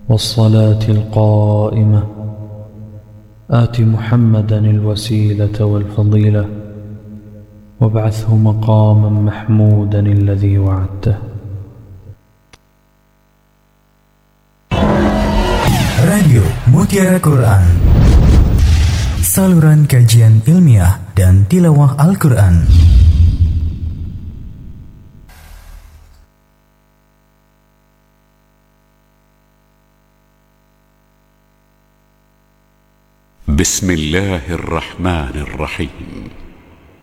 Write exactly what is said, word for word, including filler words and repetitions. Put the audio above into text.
والصلاة القائمة آت محمدا الوسيلة والفضيلة وابعثه مقاما محمودا الذي وعدته. Radio Mutiara Quran, saluran kajian ilmiah dan tilawah Al-Quran. بسم الله الرحمن الرحيم.